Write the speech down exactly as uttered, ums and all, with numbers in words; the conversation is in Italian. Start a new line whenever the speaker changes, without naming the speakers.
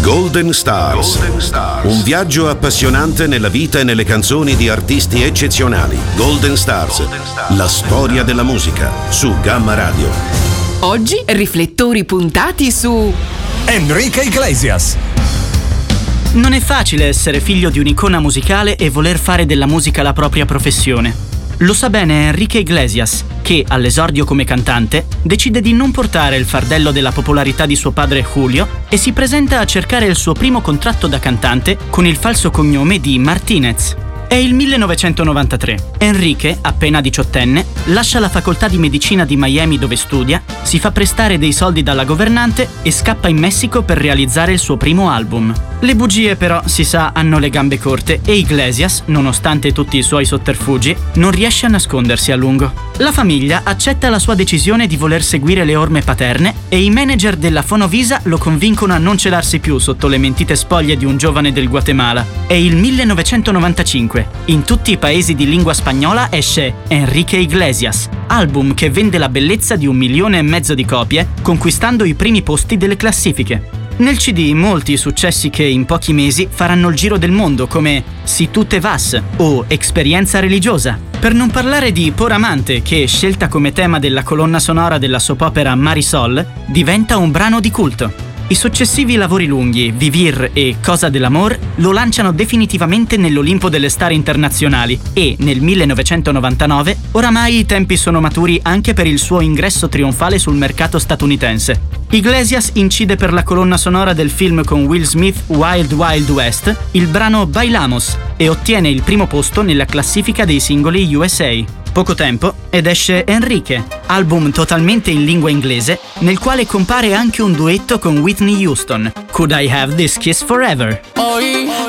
Golden Stars. Golden Stars. Un viaggio appassionante nella vita e nelle canzoni di artisti eccezionali. Golden Stars. Golden Stars. La storia della musica su Gamma Radio.
Oggi riflettori puntati su
Enrique Iglesias.
Non è facile essere figlio di un'icona musicale e voler fare della musica la propria professione. Lo sa bene Enrique Iglesias, che, all'esordio come cantante, decide di non portare il fardello della popolarità di suo padre Julio e si presenta a cercare il suo primo contratto da cantante con il falso cognome di Martinez. È il millenovecentonovantatré. Enrique, appena diciottenne, lascia la facoltà di medicina di Miami dove studia, si fa prestare dei soldi dalla governante e scappa in Messico per realizzare il suo primo album. Le bugie però, si sa, hanno le gambe corte e Iglesias, nonostante tutti i suoi sotterfugi, non riesce a nascondersi a lungo. La famiglia accetta la sua decisione di voler seguire le orme paterne e i manager della Fonovisa lo convincono a non celarsi più sotto le mentite spoglie di un giovane del Guatemala. È il millenovecentonovantacinque. In tutti i paesi di lingua spagnola esce Enrique Iglesias, album che vende la bellezza di un milione e mezzo di copie, conquistando i primi posti delle classifiche. Nel C D molti successi che in pochi mesi faranno il giro del mondo, come Si tu te vas o Esperienza religiosa. Per non parlare di Por amante, che, scelta come tema della colonna sonora della soap opera Marisol, diventa un brano di culto. I successivi lavori lunghi, Vivir e Cosa dell'amor, lo lanciano definitivamente nell'Olimpo delle star internazionali e, nel millenovecentonovantanove, oramai i tempi sono maturi anche per il suo ingresso trionfale sul mercato statunitense. Iglesias incide per la colonna sonora del film con Will Smith Wild Wild West il brano Bailamos e ottiene il primo posto nella classifica dei singoli U S A. Poco tempo ed esce Enrique, album totalmente in lingua inglese, nel quale compare anche un duetto con Whitney Houston, Could I Have This Kiss Forever?
Oh,